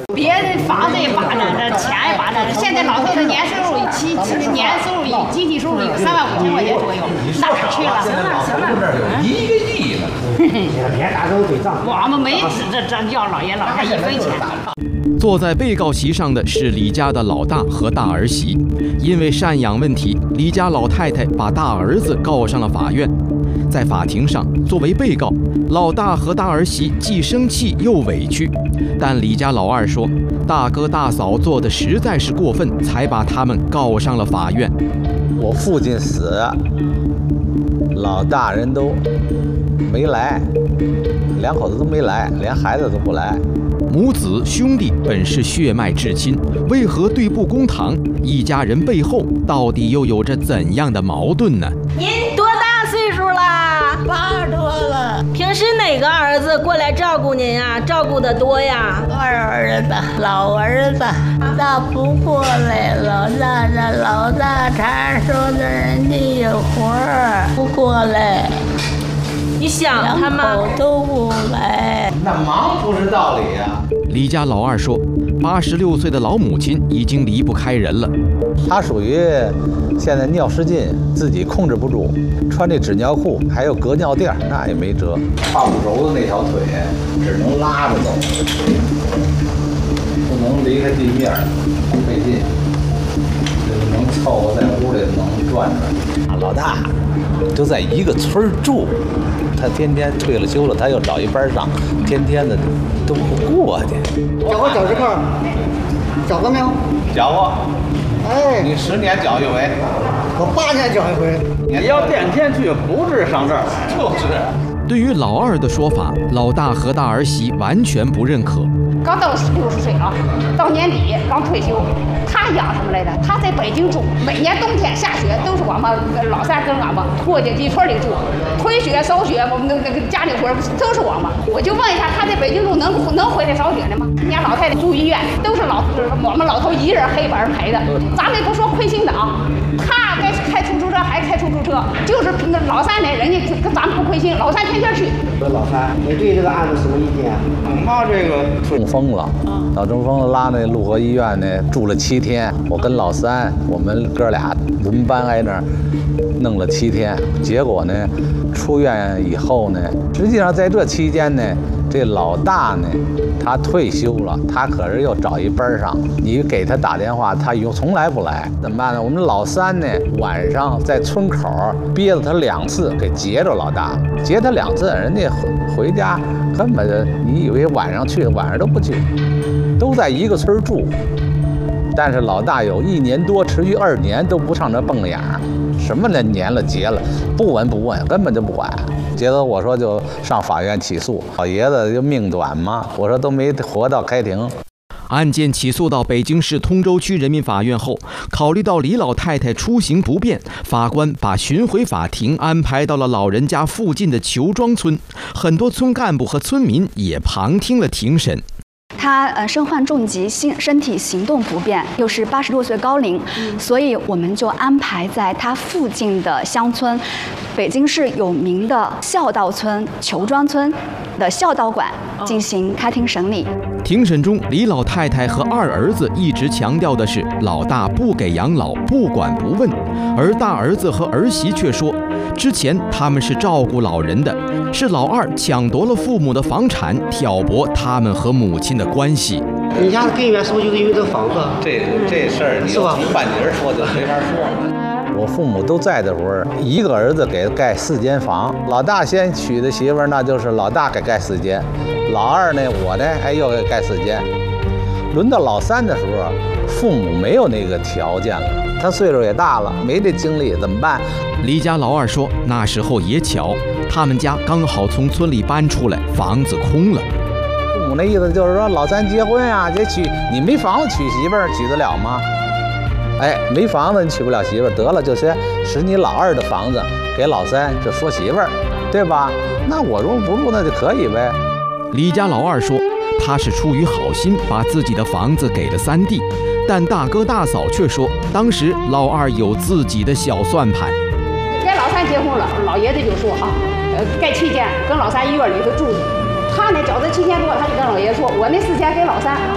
别的房子也扒着，这钱也扒着。现在老头子年收入集体收入有35000块钱左右，哪去了？ 行了，这儿有1个亿了。 别打手对账。 我们没指着这要老爷老太1分钱。 坐在被告席上的是李家的老大和大儿媳，因为赡养问题，李家老太太把大儿子告上了法院。在法庭上，作为被告，老大和大儿媳既生气又委屈，但李家老二说，大哥大嫂做的实在是过分，才把他们告上了法院。 我父亲死，老大人都没来，2口子都没来，连孩子都不来。 母子兄弟本是血脉至亲，为何对簿公堂？一家人背后到底又有着怎样的矛盾呢？ 您多大岁数了 ？80多了。 平时哪个儿子过来照顾您呀？照顾的多呀？ 二儿子，老儿子，大不过来，老大常说的人家有活儿不过来。 你想他吗？ 都不来， 那忙不是道理呀。 李家老二说，86岁的老母亲已经离不开人了。 他属于现在尿失禁，自己控制不住，穿这纸尿裤，还有隔尿垫，那也没辙。胯骨轴子那条腿只能拉着走，不能离开地面，费劲。能凑合在屋里能转转。老大就在一个村住，他天天退了休了，他又找一班上，天天的都不过去。 搅过脚趾扣，搅过没有？ 搅过。 哎， 你10年搅一回， 我8年搅一回。 你要天天去，不是上这儿来。就是。 对于老二的说法，老大和大儿媳完全不认可。 刚到60岁啊，到年底刚退休。他养什么来着？他在北京住，每年冬天下雪都是我们老三跟俺们过去地村里住，推雪扫雪，我们那个家里活都是我们。我就问一下，他在北京住能回来扫雪的吗？今年老太太住医院，都是我们老头一人黑板陪的。咱们也不说亏心的啊，他该开出租车还开出租车，就是那老三呢，人家跟咱们不亏心，老三天天去。 老三，你对这个案子什么意见？ 我妈这个中风了，脑中风拉那潞河医院呢，住了7天。我跟老三，我们哥俩轮班挨那儿弄了7天。结果呢，出院以后呢，实际上在这期间呢，这老大呢，他退休了，他可是又找一班上。你给他打电话，他从来不来，怎么办呢？我们老三呢，晚上在村口憋了他2次，给截着老大，截他2次，人家回家根本就，你以为晚上去，晚上都不去，都在一个村住。但是老大有1年多，持续2年都不上这蹦眼儿，什么的年了结了，不闻不问，根本就不管。接着我说就上法院起诉，老爷子就命短嘛，我说都没活到开庭。 案件起诉到北京市通州区人民法院后，考虑到李老太太出行不便，法官把巡回法庭安排到了老人家附近的裘庄村，很多村干部和村民也旁听了庭审。 他身患重疾，身体行动不便，又是86岁高龄，所以我们就安排在他附近的乡村，北京市有名的孝道村裘庄村的孝道馆进行开庭审理。 庭审中，李老太太和2儿子一直强调的是老大不给养老，不管不问，而大儿子和儿媳却说，之前他们是照顾老人的，是老二抢夺了父母的房产，挑拨他们和母亲的关系。 你家根源是不是就因为这个房子？ 这事儿你要从半截说就没法说了。我父母都在的时候，一个儿子给盖4间房，老大先娶的媳妇儿，那就是老大给盖4间，老二呢，我呢，又给盖4间。轮到老三的时候，父母没有那个条件了，他岁数也大了，没这精力，怎么办？ 李家老二说，那时候也巧，他们家刚好从村里搬出来，房子空了。 父母那意思就是说，老三结婚啊，得娶，你没房子娶媳妇儿，娶得了吗？哎，没房子你娶不了媳妇儿，得了就先使你老二的房子给老三就说媳妇儿，对吧？那我如果不住那就可以呗。 李家老二说，他是出于好心把自己的房子给了3弟，但大哥大嫂却说，当时老二有自己的小算盘。 跟老三结婚了，老爷子就说啊，盖7间，跟老三医院里头住。他呢，饺子7000多，他就跟老爷子说，我那4间给老三，